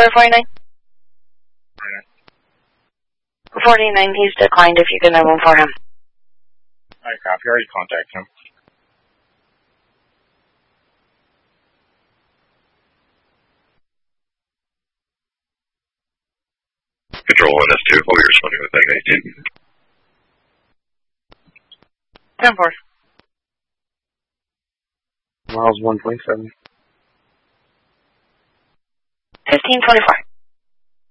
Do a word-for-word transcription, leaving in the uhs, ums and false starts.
Tyler forty-nine? forty-nine, he's declined if you can have one for him. Alright, copy. I already contacted him. Control one S two, we're responding with Bag eighteen. ten four. Miles one twenty-seven. fifteen twenty-four.